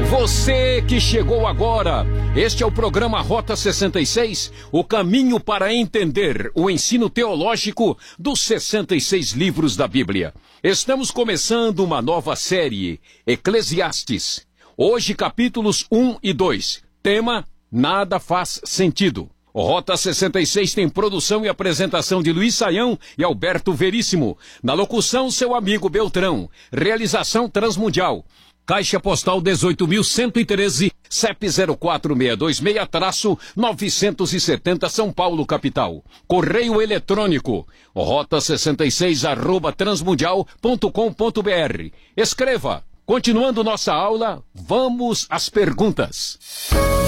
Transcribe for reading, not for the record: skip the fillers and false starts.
Você que chegou agora, este é o programa Rota 66, o caminho para entender o ensino teológico dos 66 livros da Bíblia. Estamos começando uma nova série, Eclesiastes. Hoje capítulos 1 e 2. Tema, nada faz sentido. O Rota 66 tem produção e apresentação de Luiz Saião e Alberto Veríssimo. Na locução, seu amigo Beltrão. Realização Transmundial. Caixa Postal 18.113, CEP 04626-970 São Paulo, capital. Correio eletrônico, rota66@transmundial.com.br. Escreva. Continuando nossa aula, vamos às perguntas.